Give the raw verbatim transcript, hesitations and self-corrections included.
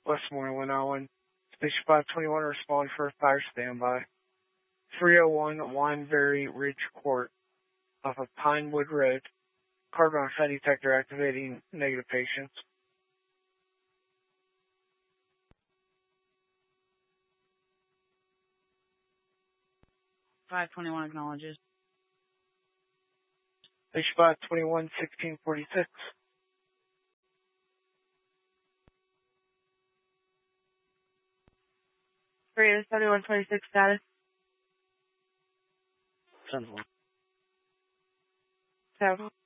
Westmoreland, Allen. Station five twenty-one, respond for fire standby. three oh one Wineberry Ridge Court, off of Pinewood Road. Carbon monoxide detector activating, negative patients. five twenty-one acknowledges. Station five twenty-one, sixteen forty-six. three seventy-one twenty-six status. Ten one. Seven.